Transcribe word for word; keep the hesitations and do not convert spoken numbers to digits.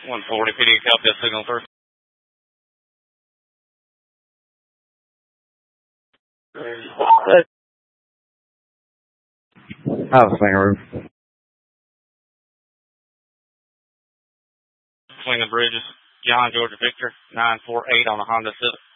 one forty P D, copy that signal through. House Slinger Roof. Slinger Bridges, John Georgia Victor, nine four eight on a Honda Civic.